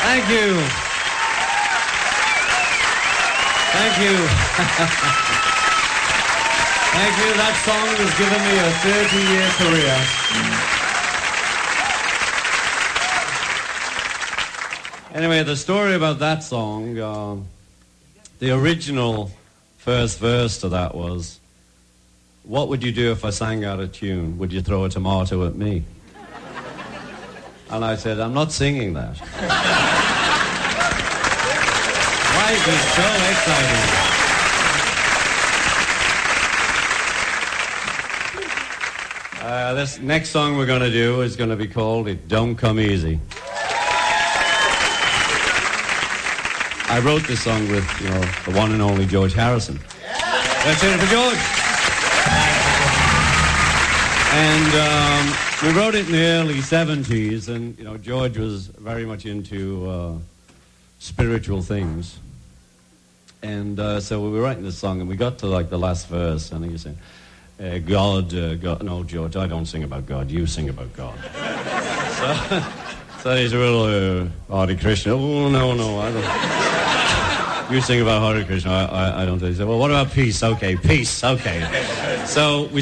Thank you. Thank you. Thank you. That song has given me a 30-year career. Anyway, the story about that song, the original first verse to that was, what would you do if I sang out of tune? Would you throw a tomato at me? And I said, I'm not singing that. Life is so exciting. This next song we're going to do is going to be called It Don't Come Easy. I wrote this song with, the one and only George Harrison. Let's hear it for George. And we wrote it in the early 70s, and, George was very much into spiritual things. And so we were writing this song, and we got to, the last verse, and he said, God, no, George, I don't sing about God, you sing about God. So he's a little Hare Krishna. Oh, no, I don't. You sing about Hare Krishna, I don't. He said, well, what about peace? Okay, peace, okay. So we